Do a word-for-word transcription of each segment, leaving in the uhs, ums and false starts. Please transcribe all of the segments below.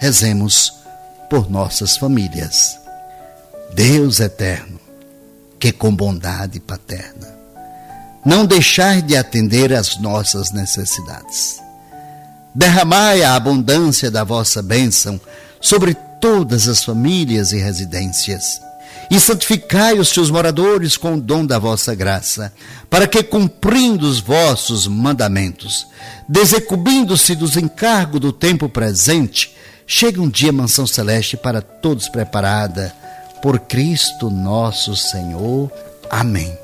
rezemos por nossas famílias. Deus eterno, que com bondade paterna não deixai de atender às nossas necessidades. Derramai a abundância da vossa bênção sobre todas as famílias e residências, e santificai os seus moradores com o dom da vossa graça, para que, cumprindo os vossos mandamentos, desecubindo-se dos encargos do tempo presente, chegue um dia mansão celeste para todos preparada, por Cristo nosso Senhor. Amém.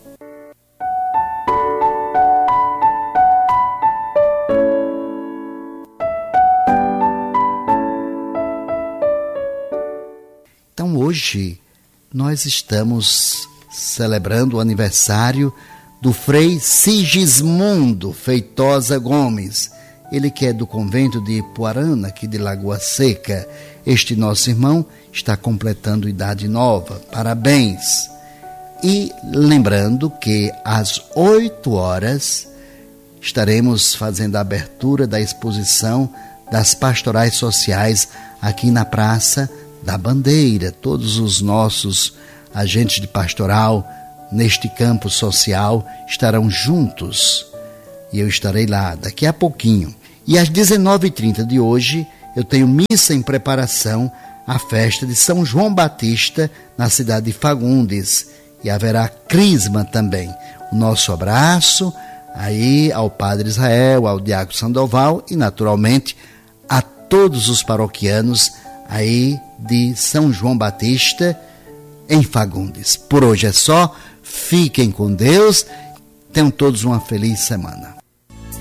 Então hoje nós estamos celebrando o aniversário do Frei Sigismundo Feitosa Gomes, ele que é do convento de Ipuarana, aqui de Lagoa Seca. Este nosso irmão está completando idade nova, parabéns. E lembrando que às oito horas estaremos fazendo a abertura da exposição das pastorais sociais aqui na Praça da Bandeira. Todos os nossos agentes de pastoral neste campo social estarão juntos e eu estarei lá daqui a pouquinho. E às dezenove e trinta de hoje eu tenho missa em preparação à festa de São João Batista na cidade de Fagundes, e haverá crisma também. O nosso abraço aí ao Padre Israel, ao Diácono Sandoval e naturalmente a todos os paroquianos aí de São João Batista em Fagundes. Por hoje é só, fiquem com Deus, tenham todos uma feliz semana.